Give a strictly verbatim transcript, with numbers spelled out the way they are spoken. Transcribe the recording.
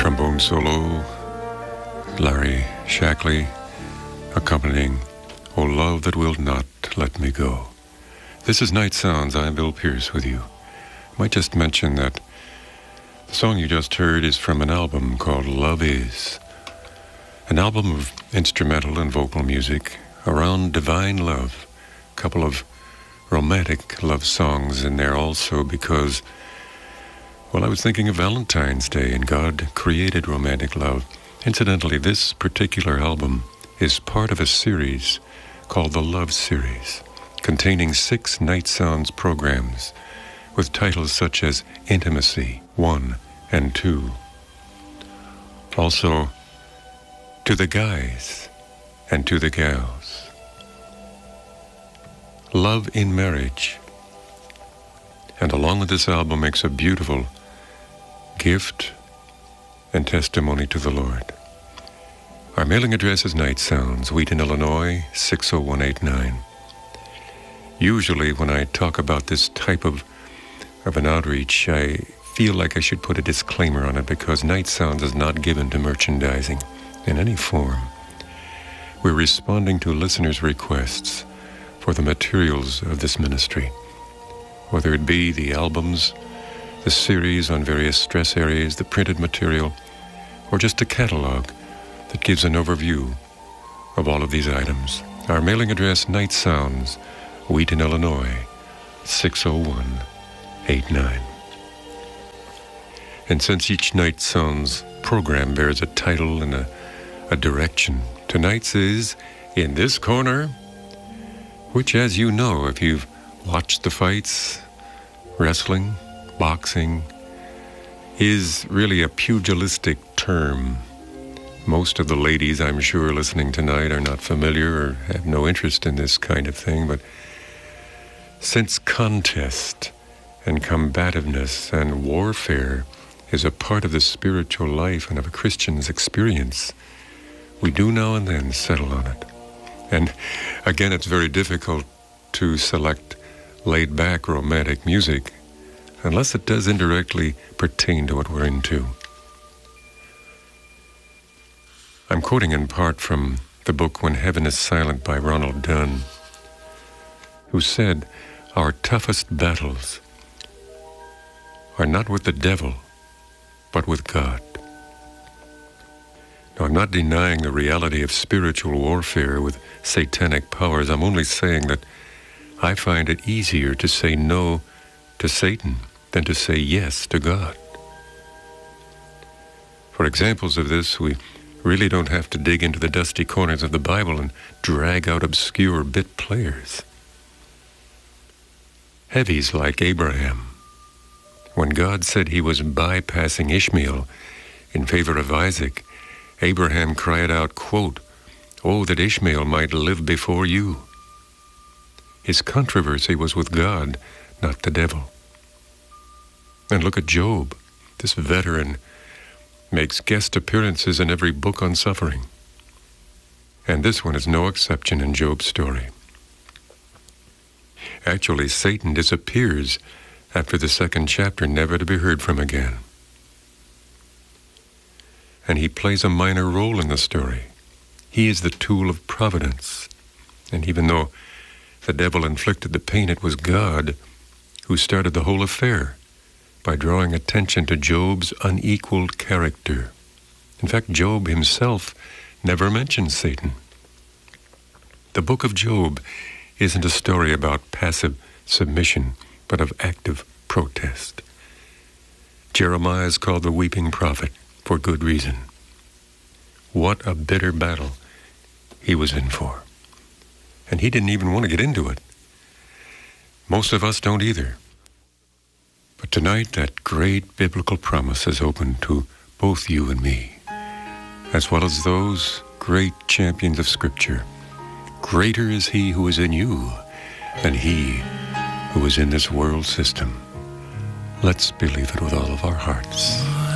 trombone solo, Larry Shackley, accompanying "O Love That Will Not Let Me Go." This is Night Sounds. I'm Bill Pierce with you. I might just mention that the song you just heard is from an album called Love Is, an album of instrumental and vocal music around divine love. A couple of romantic love songs in there also because, well, I was thinking of Valentine's Day and God created romantic love. Incidentally, this particular album is part of a series called the Love Series, containing six Night Sounds programs with titles such as Intimacy one and two. Also, To the Guys and To the Gals. Love in Marriage. And along with this album makes a beautiful gift and testimony to the Lord. Our mailing address is Night Sounds, Wheaton, Illinois, six oh one eight nine. Usually when I talk about this type of, of an outreach, I feel like I should put a disclaimer on it because Night Sounds is not given to merchandising in any form. We're responding to listeners' requests for the materials of this ministry, whether it be the albums, the series on various stress areas, the printed material, or just a catalog that gives an overview of all of these items. Our mailing address, Night Sounds, Wheaton, Illinois, six oh one eight nine. And since each Night Sounds program bears a title and a, a direction, tonight's is In This Corner, which, as you know, if you've watched the fights, wrestling, boxing, is really a pugilistic term. Most of the ladies, I'm sure, listening tonight are not familiar or have no interest in this kind of thing, but since contest and combativeness and warfare is a part of the spiritual life and of a Christian's experience, we do now and then settle on it. And again, it's very difficult to select laid-back romantic music unless it does indirectly pertain to what we're into. I'm quoting in part from the book When Heaven is Silent by Ronald Dunn, who said, "Our toughest battles are not with the devil, but with God." Now, I'm not denying the reality of spiritual warfare with satanic powers. I'm only saying that I find it easier to say no to Satan than to say yes to God. For examples of this, we really don't have to dig into the dusty corners of the Bible and drag out obscure bit players. Heavies like Abraham. When God said he was bypassing Ishmael in favor of Isaac, Abraham cried out, quote, "Oh, that Ishmael might live before you." His controversy was with God, not the devil. And look at Job. This veteran makes guest appearances in every book on suffering. And this one is no exception in Job's story. Actually, Satan disappears after the second chapter, never to be heard from again. And he plays a minor role in the story. He is the tool of providence. And even though the devil inflicted the pain, it was God who started the whole affair by drawing attention to Job's unequaled character. In fact, Job himself never mentions Satan. The book of Job isn't a story about passive submission, but of active protest. Jeremiah is called the weeping prophet for good reason. What a bitter battle he was in for. And he didn't even want to get into it. Most of us don't either. But tonight, that great biblical promise is open to both you and me, as well as those great champions of Scripture. Greater is he who is in you than he who is in this world system. Let's believe it with all of our hearts.